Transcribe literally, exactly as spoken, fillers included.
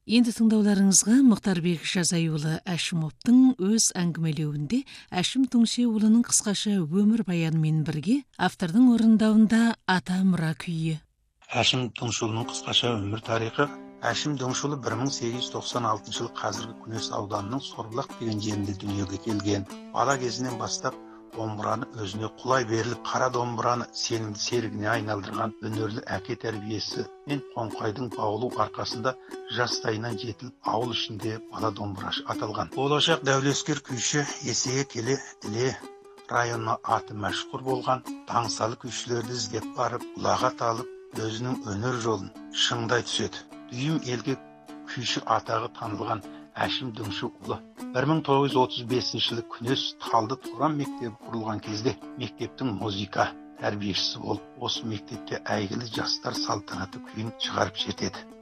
Енді тыңдауларыңызға Мұхтарбек Жазайұлы Әшімовтың өз әңгімелеуінде Әшім Тұңшеұлының қысқаша өмір баянымен бірге автордың орындауында Ата мұра күйі. Әшім Тұңшеұлының қысқаша өмір тарихы. Әшім Тұңшеұлы бір мың сегіз жүз тоқсан алтыншы жылы қазіргі Күнес ауданының Сорбұлақ деген жерінде дүниеге келген. Бала кезінен бастап домбыраны өзіне құлай беріліп, қара домбыраны сенімді серігіне айналдырған өнерлі әке тәрбиесі мен Қоңқайдың баулу арқасында жастайынан жетіліп, ауыл ішінде бала домбырашы аталған. Болашақ дәулескер күйші есейе келе іле районына аты мәшһүр болған. Таңсалы күйшілерді іздеп барып, ұлағат алып, өзінің өнер жолын шыңдай түседі. Дүйім елге күйші атағы танылған Әшім Тұңшеұлы бір мың тоғыз жүз отыз бесінші жылы Күнес Талды Тұран мектебі құрылған кезде мектептің музыка тәрбиешісі болып, осы мектепте әйгілі жастар салтанаты күйін шығарып жетеді.